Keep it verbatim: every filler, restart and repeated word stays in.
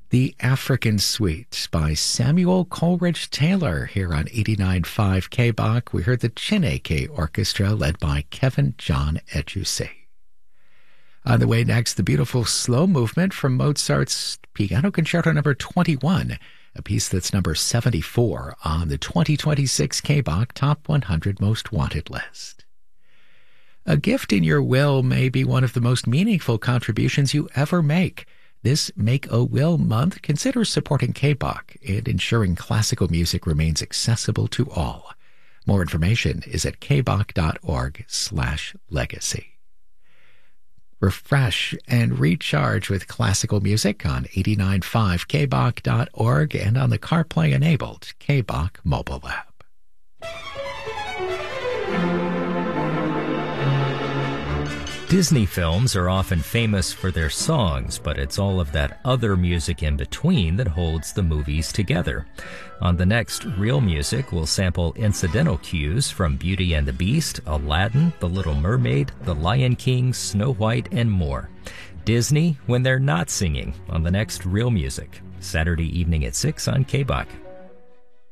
The African Suite by Samuel Coleridge Taylor here on eighty-nine point five K B O C. We heard the Chineke Orchestra led by Kevin John Edusei. On the way next, the beautiful slow movement from Mozart's Piano Concerto number twenty-one, a piece that's number seventy-four on the twenty twenty-six K B O C Top one hundred Most Wanted list. A gift in your will may be one of the most meaningful contributions you ever make. This Make a Will month considers supporting K B O C and ensuring classical music remains accessible to all. More information is at kboc.org slash legacy. Refresh and recharge with classical music on eighty-nine point five K B O C dot org and on the CarPlay-enabled K B O C mobile app. Disney films are often famous for their songs, but it's all of that other music in between that holds the movies together. On the next Real Music, we'll sample incidental cues from Beauty and the Beast, Aladdin, The Little Mermaid, The Lion King, Snow White, and more. Disney when they're not singing on the next Real Music, Saturday evening at six on K B O C.